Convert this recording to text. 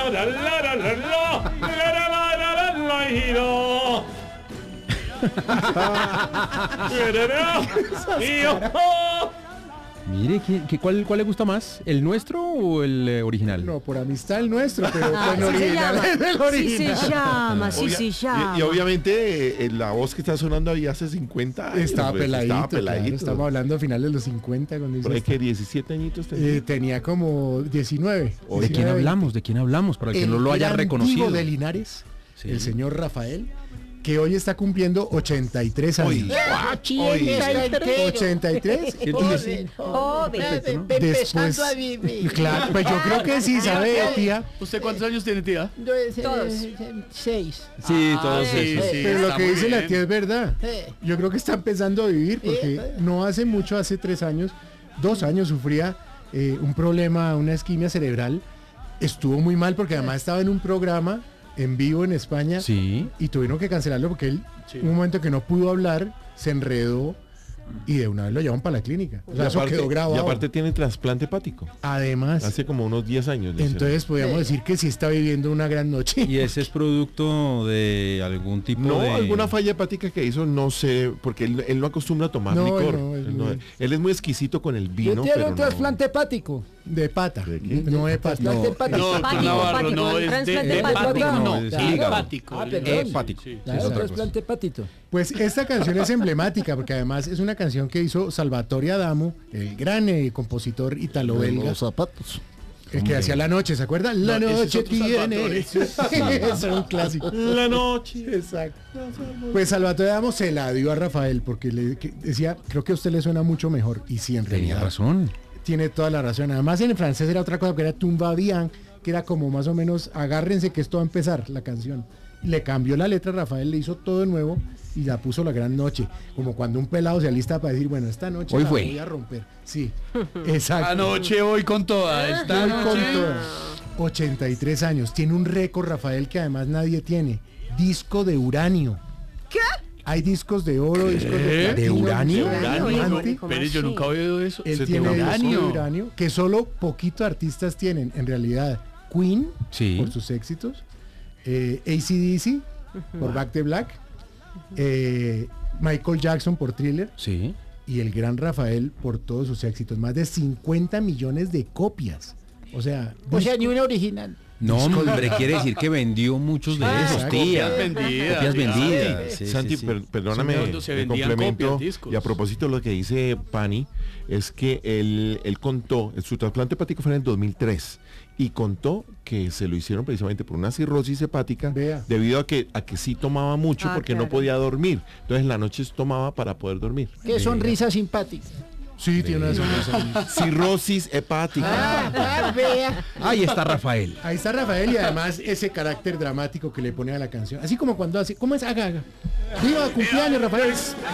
Mire, ¿cuál le gusta más? ¿El nuestro o el original? No, por amistad el nuestro, pero el así original es el original. se llama, se llama. Y obviamente la voz que está sonando ahí hace 50 años. Estaba pues, peladito, peladito. claro, estamos hablando a finales de los 50 cuando hizo Por ahí esto. que 17 añitos tenía. Tenía como 19. ¿De quién hablamos? ¿De quién hablamos? Para el que no lo haya gran reconocido. Tigo de Linares, Sí. el señor Rafael, que hoy está cumpliendo 83 años. 83. Después, claro, pues yo creo que sí, ¿sabe, tía? ¿Usted cuántos años tiene, tía? Todos. 6. Sí, todos sí, esos. sí. Pero lo está que muy dice la bien. tía es verdad. Yo creo que está empezando a vivir porque no hace mucho, hace 3 años, 2 años sufría un problema, una isquemia cerebral. Estuvo muy mal porque además estaba en un programa en vivo en España Sí. y tuvieron que cancelarlo porque él, un momento que no pudo hablar, se enredó y de una vez lo llevaron para la clínica. O sea, eso quedó grabado. Y aparte tiene trasplante hepático. Además, Hace como unos 10 años. le hicieron. entonces podríamos decir que sí está viviendo una gran noche. ¿Y ese es producto de algún tipo No, de...? alguna falla hepática que hizo, no sé, porque él no acostumbra a tomar No, licor. no, Él es muy exquisito con el Yo vino, tiene pero un trasplante hepático. De pata, ¿De qué? no de pata. Trasplante hepático. No, Hepático, Navarro, hepático, no, es de trasplante hepático, hepático. no, Es es hígado. hepático. perdón. Hepático. Sí. Claro, es otra trasplante hepático. Pues esta canción es emblemática porque además es una canción que hizo Salvatore Adamo, el gran compositor italo-belga, Los zapatos. el que hacía La Noche, ¿se acuerdan? La No, ese es noche otro tiene. Salvatore. Eso era un clásico. La noche. Exacto. Pues Salvatore Adamo se la dio a Rafael porque decía, creo que a usted le suena mucho mejor. Y sí, en Tenía realidad razón. tiene toda la razón. Además en el francés era otra cosa que era Tumba Bien, que era como más o menos agárrense que esto va a empezar la canción. Le cambió la letra a Rafael, le hizo todo de nuevo y la puso La Gran Noche. Como cuando un pelado se alista para decir, bueno, esta noche Hoy la fue. voy a romper. Sí, exacto. Anoche, hoy con toda. Esta Hoy con noche. toda. 83 años. Tiene un récord, Rafael, que además nadie tiene. Disco de uranio. ¿Qué? Hay discos de oro, discos de ¿De platino, uranio? Uranio, diamante. ¿Cómo Pero yo así? nunca había oído eso. Él Se tiene tiene disco de uranio. uranio que solo poquitos artistas tienen. En realidad, Queen, Sí. por sus éxitos, AC/DC, por Back to Black, Michael Jackson por Thriller Sí. y el gran Rafael por todos sus éxitos. Más de 50 millones de copias. O sea, O sea, ni una original. No, hombre, quiere decir que vendió muchos de esos, exacto. tía. Copias vendidas, Copias ya. vendidas. Sí, Santi, sí, sí. perdóname, Cuando se el vendían complemento. copias, discos. Y a propósito de lo que dice Pani, es que él contó, su trasplante hepático fue en el 2003, y contó que se lo hicieron precisamente por una cirrosis hepática, Vea. debido a que sí tomaba mucho porque no claro. podía dormir. Entonces en la noche tomaba para poder dormir. Qué sonrisa simpática. sí, tiene una sonrisa. Cirrosis hepática. Vea. Ahí está Rafael. Ahí está Rafael y además ese carácter dramático que le pone a la canción. Así como cuando hace, ¿cómo es? Haga, haga. ¡Viva cumpleaños, Rafael!